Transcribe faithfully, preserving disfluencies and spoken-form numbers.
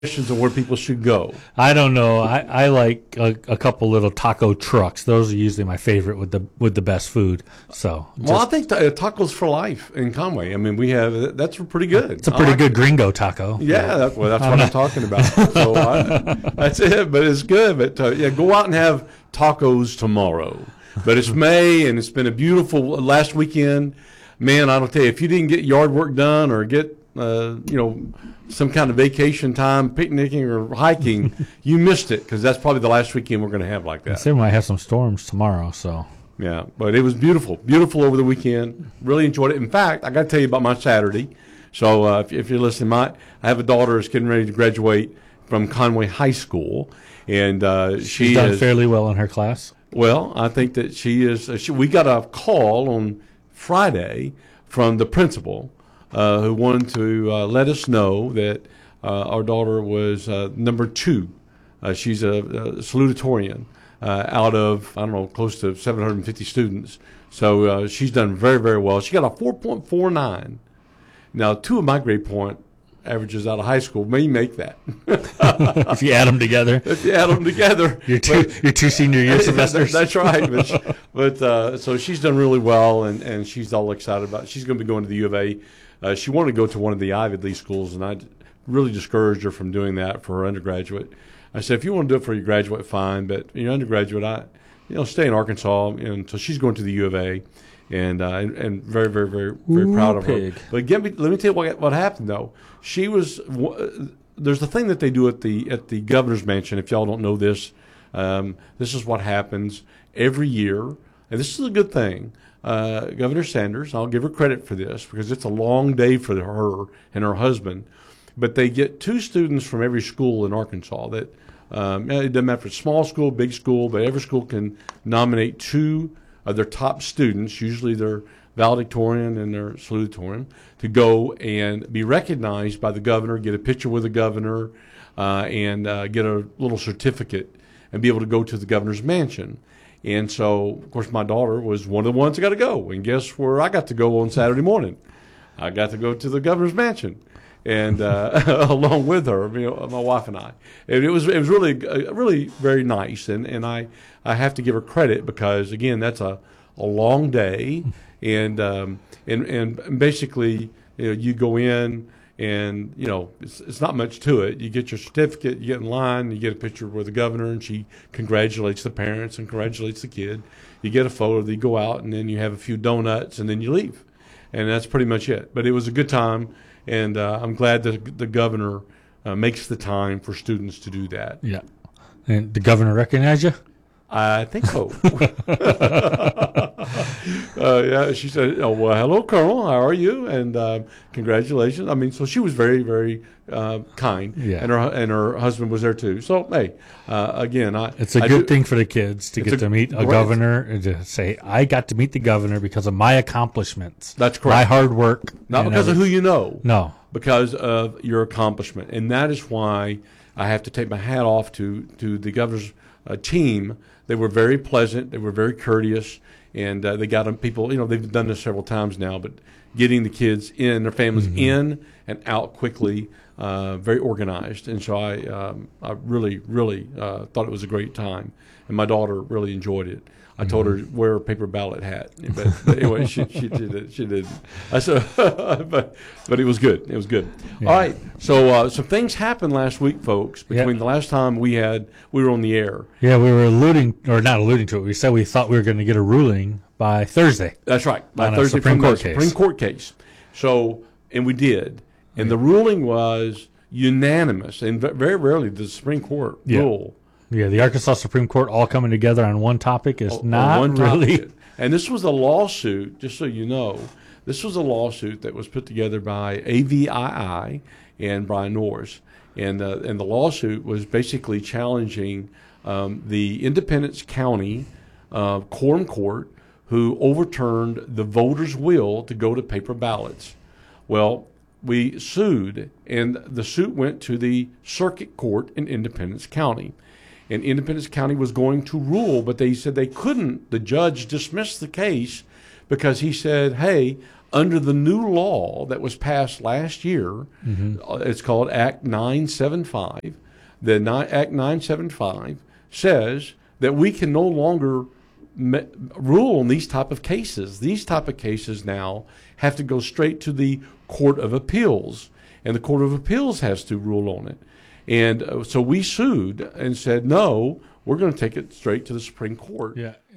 Suggestions on where people should go. I don't know. I, I like a, a couple little taco trucks. Those are usually my favorite with the with the best food. So, well, I think ta- tacos for life in Conway. I mean, we have that's pretty good. It's a pretty like good it. gringo taco. Yeah, that, well, that's what I'm talking about. So I, that's it. But it's good. But uh, yeah, go out and have tacos tomorrow. But it's May and it's been a beautiful last weekend. Man, I don't tell you, if you didn't get yard work done or get uh, you know. some kind of vacation time, picnicking or hiking, you missed it because that's probably the last weekend we're going to have like that. They might have some storms tomorrow, so. Yeah, but it was beautiful, beautiful over the weekend. Really enjoyed it. In fact, I got to tell you about my Saturday. So uh, if, if you're listening, my I have a daughter that's getting ready to graduate from Conway High School, and uh, She's she done is, fairly well in her class. Well, I think that she is. Uh, she, we got a call on Friday from the principal. Uh, who wanted to uh, let us know that uh, our daughter was uh, number two. Uh, she's a, a salutatorian uh, out of, I don't know, close to seven hundred fifty students. So uh, she's done very, very well. She got a four point four nine. Now, two of my grade point averages out of high school may make that. If you add them together. If you add them together. Your two, but, your two senior year semesters. That's right. But, she, but uh, so she's done really well, and, and she's all excited about it. She's going to be going to the U of A. Uh, she wanted to go to one of the Ivy League schools, and I really discouraged her from doing that for her undergraduate. I said, if you want to do it for your graduate, fine, but your undergraduate, I, you know, stay in Arkansas. And so she's going to the U of A, and uh, and, and very, very, very, very Ooh, proud of pig. her. But get me, let me tell you what what happened though. She was there's the thing that they do at the at the governor's mansion. If y'all don't know this, um, this is what happens every year, and this is a good thing. Uh, Governor Sanders, I'll give her credit for this because it's a long day for her and her husband, but they get two students from every school in Arkansas that um, it doesn't matter if it's small school, big school, but every school can nominate two of their top students, usually their valedictorian and their salutatorian, to go and be recognized by the governor, get a picture with the governor, uh, and uh, get a little certificate and be able to go to the governor's mansion. And so, of course, my daughter was one of the ones that got to go. And guess where I got to go on Saturday morning? I got to go to the governor's mansion, and uh, along with her, you know, my wife and I. And it was it was really uh, really very nice. And, and I, I have to give her credit because again, that's a, a long day, and um, and and basically, you know, you go in. And, you know, it's, it's not much to it. You get your certificate, you get in line, you get a picture with the governor, and she congratulates the parents and congratulates the kid. You get a photo, you go out, and then you have a few donuts, and then you leave. And that's pretty much it. But it was a good time, and uh, I'm glad that the governor uh, makes the time for students to do that. Yeah. And the governor recognize you? I think so. uh, yeah, she said, oh, well, hello, Colonel. How are you? And uh, congratulations. I mean, so she was very, very uh, kind. Yeah. And her and her husband was there, too. So, hey, uh, again, I It's a I good do, thing for the kids to get a, to meet a right. governor and to say, I got to meet the governor because of my accomplishments. That's correct. My hard work. Not because everything. of who you know. No. Because of your accomplishment. And that is why I have to take my hat off to, to the governor's uh, team. They were very pleasant. They were very courteous, and uh, they got them people. You know, they've done this several times now, but getting the kids in, their families mm-hmm. in and out quickly, uh, very organized. And so I, um, I really, really uh, thought it was a great time, and my daughter really enjoyed it. I told her to wear a paper ballot hat, but, but anyway, she she did it. She didn't. I said, but but it was good. It was good. Yeah. All right. So uh, some things happened last week, folks. Between yeah. the last time we had we were on the air. Yeah, we were alluding or not alluding to it. We said we thought we were going to get a ruling by Thursday. That's right. By on Thursday a Supreme from Court the case. Supreme Court case. So and we did, and yeah. the ruling was unanimous. And very rarely does the Supreme Court yeah. rule. Yeah, the Arkansas Supreme Court all coming together on one topic is o- not one really. Topic. And this was a lawsuit, just so you know, this was a lawsuit that was put together by A V I I and Brian Norris. And, uh, and the lawsuit was basically challenging um, the Independence County uh, Quorum Court, who overturned the voters' will to go to paper ballots. Well, we sued, and the suit went to the circuit court in Independence County. And Independence County was going to rule, but they said they couldn't. The judge dismissed the case because he said, hey, Under the new law that was passed last year, mm-hmm. uh, it's called Act nine seventy-five. The ni- Act nine seventy-five says that we can no longer me- rule on these type of cases. These type of cases now have to go straight to the Court of Appeals, and the Court of Appeals has to rule on it. And uh, so we sued and said, no, we're going to take it straight to the Supreme Court. Yeah,